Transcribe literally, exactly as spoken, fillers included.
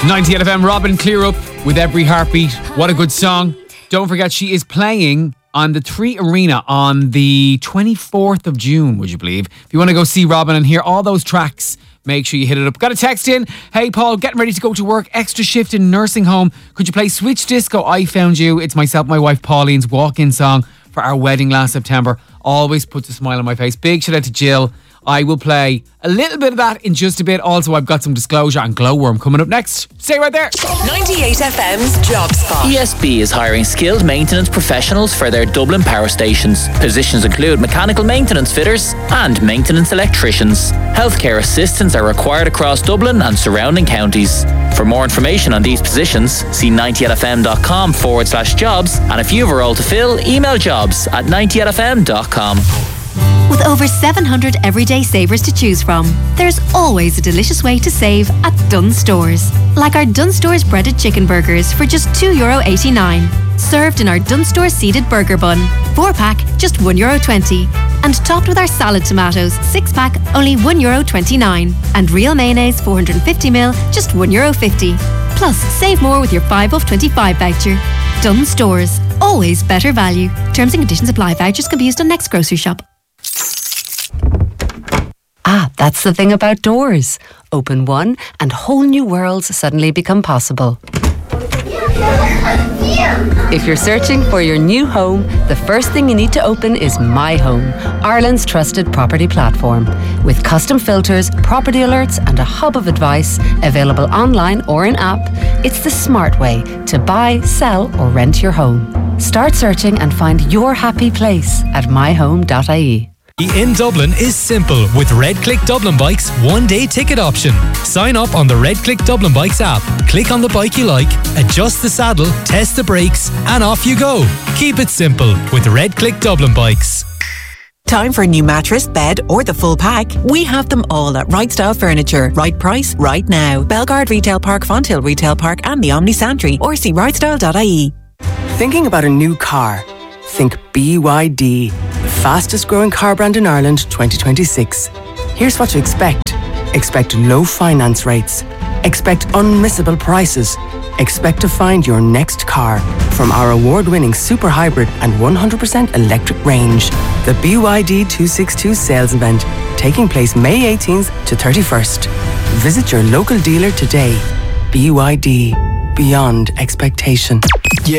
ninety-eight F M, Robin Clear Up with Every Heartbeat. What a good song. Don't forget, she is playing on the Three Arena on the twenty-fourth of June, would you believe? If you want to go see Robin and hear all those tracks, make sure you hit it up. Got a text in. Hey, Paul, getting ready to go to work. Extra shift in nursing home. Could you play Switch Disco, I Found You? It's myself, my wife Pauline's walk-in song for our wedding last September. Always puts a smile on my face. Big shout out to Jill. I will play a little bit of that in just a bit. Also, I've got some Disclosure and Glowworm coming up next. Stay right there. ninety-eight F M's Job Spot. E S B is hiring skilled maintenance professionals for their Dublin power stations. Positions include mechanical maintenance fitters and maintenance electricians. Healthcare assistants are required across Dublin and surrounding counties. For more information on these positions, see ninety-eight fm.com forward slash jobs. And if you have a role to fill, email jobs at ninety-eight f m dot com. With over seven hundred everyday savers to choose from, there's always a delicious way to save at Dunnes Stores. Like our Dunnes Stores breaded chicken burgers for just two euro eighty-nine. Served in our Dunnes Stores seeded burger bun. four pack, just one euro twenty. And topped with our salad tomatoes, six pack, only one euro twenty-nine. And real mayonnaise, four hundred fifty milliliters, just one euro fifty. Plus, save more with your five off twenty-five voucher. Dunnes Stores, always better value. Terms and conditions apply. Vouchers can be used on next grocery shop. Ah, that's the thing about doors. Open one and whole new worlds suddenly become possible. If you're searching for your new home, the first thing you need to open is My Home, Ireland's trusted property platform. With custom filters, property alerts and a hub of advice available online or in app, it's the smart way to buy, sell or rent your home. Start searching and find your happy place at my home dot I E. In Dublin is simple with Red Click Dublin Bikes one-day ticket option. Sign up on the Red Click Dublin Bikes app, click on the bike you like, adjust the saddle, test the brakes, and off you go. Keep it simple with Red Click Dublin Bikes. Time for a new mattress, bed or the full pack? We have them all at Right Style Furniture. Right price, right now. Belgard Retail Park, Fonthill Retail Park and the Omni Santry, or see right style dot I E. Thinking about a new car? Think B Y D, the fastest growing car brand in Ireland twenty twenty-six. Here's what to expect. Expect low finance rates. Expect unmissable prices. Expect to find your next car from our award-winning super hybrid and one hundred percent electric range. The B Y D two sixty-two sales event taking place May eighteenth to thirty-first. Visit your local dealer today. B Y D, beyond expectation.